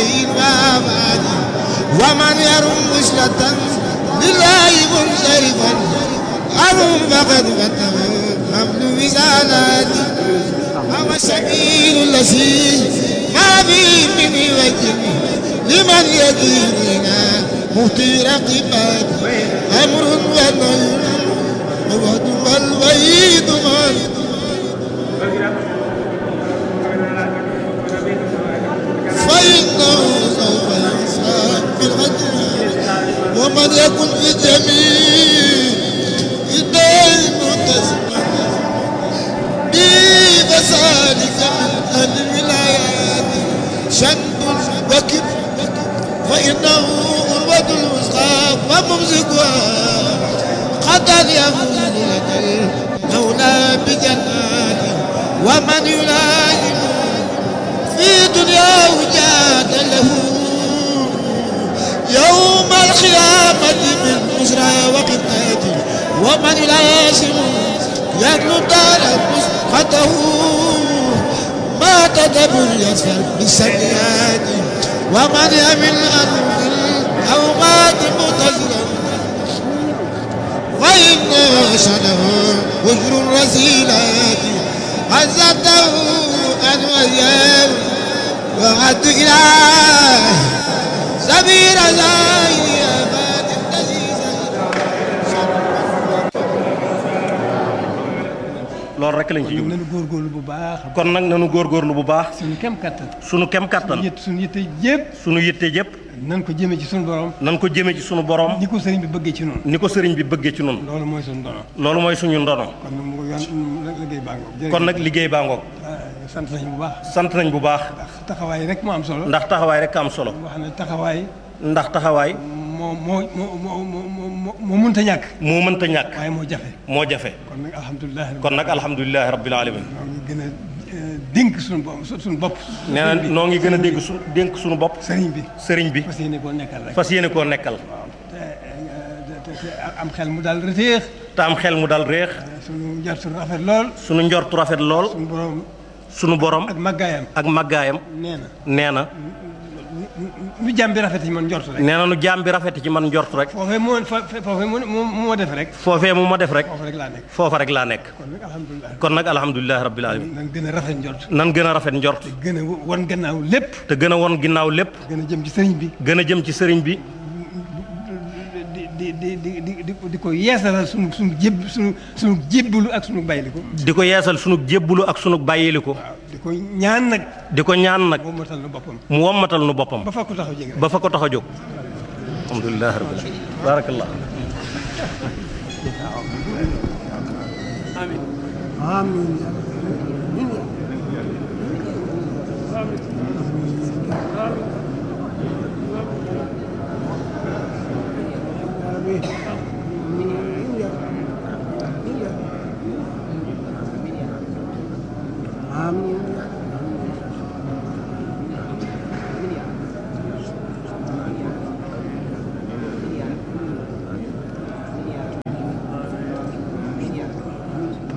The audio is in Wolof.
شيء وابد ومن يرم وصلة لله منصرفا أرم فقد فتح حمل وزالاتي هو السبيل الذي ما فيه من وجه لمن يديننا مطير قباد أمر ونهي الوعد والوعيد فإنه سوف يحساب بالغدر ومن يكن في الجميع الدين متسمع بفسادك من الولايات شنب وكب فإنه أروة الوسطى وممسكها قد يفوز لك المولى بجناته ومن يلازم في دنياه جاد له يوم القيامة من بشرى وقتاته ومن يلازم يدلو دار مسقطه ما تدبر يسفر بالسيئات ومن يمن أنه الأوقات متزلا وإن شنه وجر الرسيلات عزته أن وياه وعد إله سبيل زاهي أباد loolu rek lañ ci jublu nañu góorgóorlu bu baax. kon nag nañu góorgóorlu bu baax. suñu kem kattan. suñu kem kattan. suñu yitte yëpp. suñu yitte yëpp. nan ko jëmee ci suñu borom. nan ko jëmee ci suñu borom. ni ko sëriñ bi bëggee ci noonu. ni ko sëriñ bi bëggee ci noonu. loolu mooy suñu ndono. loolu mooy suñu ndono. kon nag mu liggéey baa ngoog. kon nag liggéey baa ngoog. sant nañ bu baax. sant nañ bu baax. ndax taxawaay rek moo am solo. ndax taxawaay rek am solo. wax ne taxawaay. ndax taxawaay. moo mënta ñàkk. moo mënta ñàkk. waaye moo jafe. moo jafe. kon nag alhamdulilah. alhamdulilah rabbil alamin. ñoo ngi gën a dénk suñu bopp. nee na noo ngi gën a dénk suñu bopp. sëriñ bi. fas yéene koo nekkal rek. fas yéene koo nekkal. te am xel mu daal réex. te am xel mu daal réex. suñu njortu rafet lool. suñu njortu rafet lool. suñu borom. ak màggaayam. nee na. nu jaam bi rafet ci man njort rek. nee na nu jaam bi rafet ci man njort rek. foofee mu ma def rek. foofee mu ma def rek. foofa rek laa nekk. kon nag alhamdulilah rabbil alamin. nan gën a rafet njort. nan gën a rafet njort. te gën a won gannaaw lépp. te gën a won ginnaaw lépp. gën a jëm ci sëriñ bi. gën a jëm ci sëriñ bi. di ko yeesalal sunu jébbalu ak sunu bàyyiliku. di ko yeesal sunu jébbalu ak sunu bàyyiliku. waaw di ko ñaan nag. mu wommatal nu boppam. ba fa ko tax a jóg. ba fa ko tax a jóg. alhamdulilah rabbil alamin. barakallah. amiin. amiin.